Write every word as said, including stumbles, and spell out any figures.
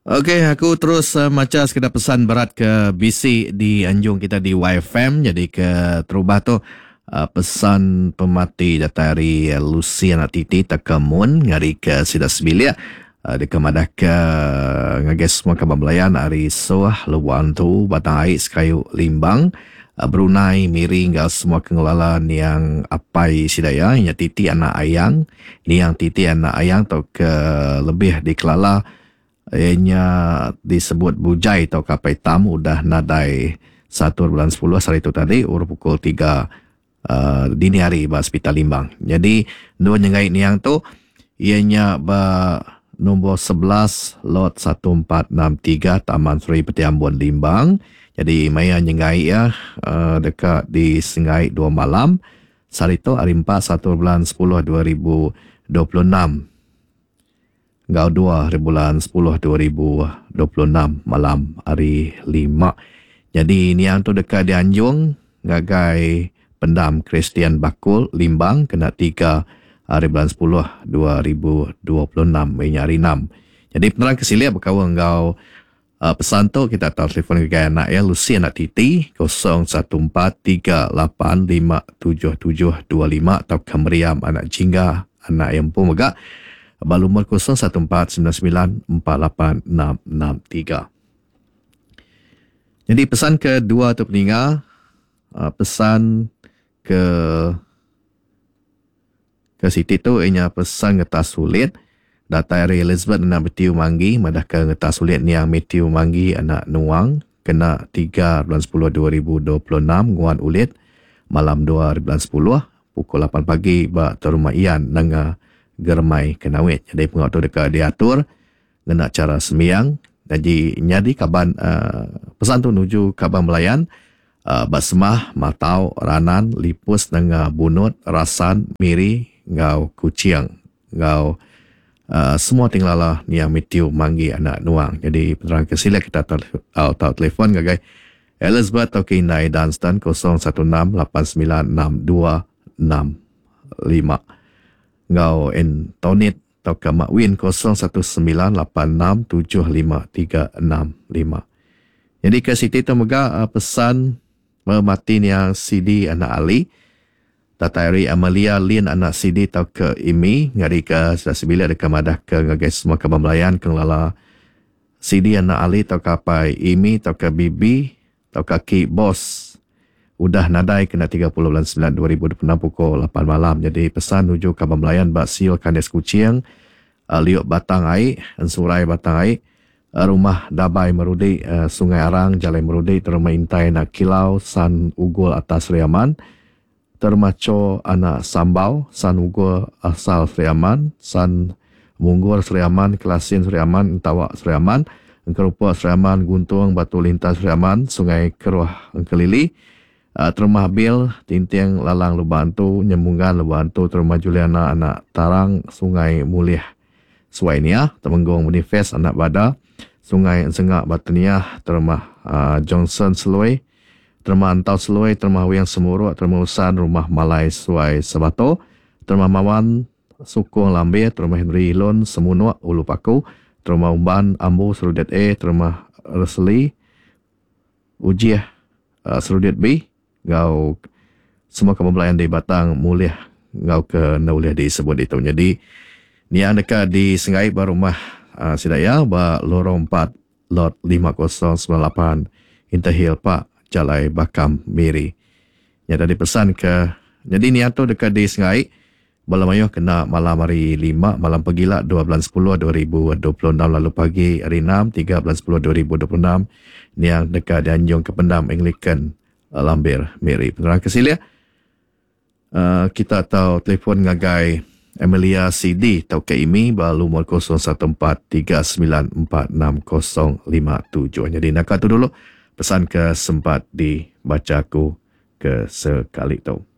Okey, aku terus uh, macam sekedar pesan berat ke B C di anjung kita di Y F M. Jadi ke terubah tu uh, pesan pemati datari uh, Lucy anak titi tekamun ngari ke Sidas Bilia. Uh, di kemadah ke ngages semua kabar belayan hari soah luan tu batang air sekayu limbang. Uh, Brunei miring gal semua kengelalan yang apai sidaya nya titi anak ayang. Ni yang titi anak ayang tu ke lebih dikelala ianya disebut bujai atau kapai tam udah nadai satu bulan sepuluh hari itu tadi ur pukul tiga uh, dini hari ba hospital Limbang. Jadi dua nyengai ni yang tu ianya ba nombor sebelas lot satu empat enam tiga Taman Seri Peti Ambon Limbang. Jadi maya nyengai ya uh, dekat di Sengai dua malam. Hari itu hari empat satu bulan sepuluh dua ribu dua puluh enam. Gau dua bulan sepuluh dua ribu dua puluh enam malam hari lima. Jadi ni yang tu dekat di Anjung ngagai pendam Kristian Bakul Limbang kena tiga hari bulan sepuluh dua ribu dua puluh enam hari enam. Jadi penerang kesilia berkawan ngau uh, pesan tu kita tahu telefon ke anak ya Lucy anak titi kosong satu empat tiga lapan lima tujuh tujuh dua lima atau Kamriam anak jingga anak yang pun megak balumur kosong satu empat sembilan sembilan empat lapan enam enam tiga. Jadi pesan kedua tu peninga, uh, pesan ke ke Siti tu ianya pesan ngetas sulit. Data dari Elizabeth anak Metiu Manggi, madah ke ngetas sulit ni yang Metiu Manggi anak Nuang, kena tiga bulan sepuluh dua ribu dua puluh enam, nguan ulit, malam dua bulan sepuluh, pukul lapan pagi, ba terumah Ian, nanga germai kenawit. Jadi pengok tu dekat diatur kena cara semiyang. Jadi nyadi kaban uh, pesan tu nuju kaban melayan uh, basmah, matau, ranan, lipus dengan bunut, rasan, miri, ngau kuciang, ngau uh, semua tinglala ni yang Metiu Manggi anak Nuang. Jadi penerang kesila kita tahu uh, tahu telefon gagai Elizabeth atau Kinai Dunstan kosong satu enam lapan sembilan enam dua enam lima. Ngau en tonit atau ke Mak Win kosong satu sembilan lapan enam tujuh lima tiga enam lima. Jadi ke Siti tu mega uh, pesan memati ni yang C D anak Ali. Tatari Amalia Lin anak C D atau ke Imi. Ngari ke sudah sebila dekat madah ke ngagai semua kabar melayan ke lala C D anak Ali atau kapai Imi atau ke Bibi atau ke Ki Bos. Udah nadai kena tiga puluh bulan sembilan dua ribu dua puluh enam pukul lapan malam. Jadi pesan nuju kabar melayan bak siul kandes kuciang, uh, liuk batang air, ensurai batang air, uh, rumah dabai merudi, uh, sungai arang, jalan merudi, terma intai nak kilau, san ugul atas Riaman, termaco anak sambau, san ugul asal Riaman, san munggur Riaman, kelasin Riaman, entawak Riaman, engkerupa Riaman, guntung, batu lintas Riaman, sungai keruah engkelili, Uh, terumah Bil, Tintiang Lalang Lubantu, Nyembungan Lubantu, Terumah Juliana Anak Tarang, Sungai Mulih Suainia, Temenggung Manifest Anak Bada, Sungai Sengak Bataniah, Terumah uh, Johnson Seloi, Terumah Antau Seloi, Terumah Wiang Semuruk, Terumah Usan, Rumah Malai Suai Sabato, Terumah Mawan, Sukung Lambe, Terumah Henry Lon, Semunuk, Ulu Paku, Terumah Umban, Ambu, Serudet A, Terumah Resli, Ujiah, uh, Serudet B, ngau semua kebelayan di Batang Mulih ngau ke nauliah disebut itu. Jadi ni yang dekat di Sengai baru rumah uh, Sidaya ba lorong empat lot lima kosong sembilan lapan Interhill Park Jalai Bakam Miri. Ya tadi pesan ke jadi ni tu dekat di Sengai Bala Mayuh kena malam hari lima malam pagila dua bulan sepuluh dua ribu dua puluh enam lalu pagi hari enam tiga bulan sepuluh dua ribu dua puluh enam ni yang dekat di Anjung Kependam Anglican Lambir Miri. Penerang kesilia uh, kita tahu telefon ngagai Amelia C D atau ke Imi balu nomor kosong satu empat tiga sembilan empat enam kosong lima tujuh. Jadi nak tu dulu pesan ke sempat dibacaku ke sekali tu.